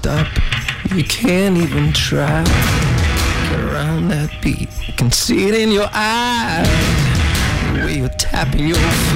stop. You can't even try. Get around that beat. You can see it in your eyes. The way you're tapping your feet.